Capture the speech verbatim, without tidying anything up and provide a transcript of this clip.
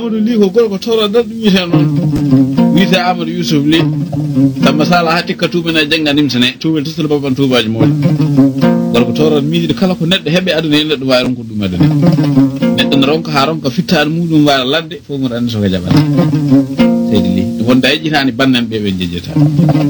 Amadou Ly ko gorko toroɗo ɗum wiyete noon wiyete Amadou Youssouf Ly tamma sala hatti ka tuumen e jangga nimtane tuubel tottude babban tuubaji moƴƴi gorko toroɗo miijiɗo kala ko neɗɗo heeɓe aduna hen neɗɗo wawi ronko ɗum aduna neɗɗo ne ronka ha ronka fittade muɗum waala ladde fof mbiɗa andi soko jaɓata seydi Ly ɗum wonda e ƴitani bannan ɓe ɓe jejjeta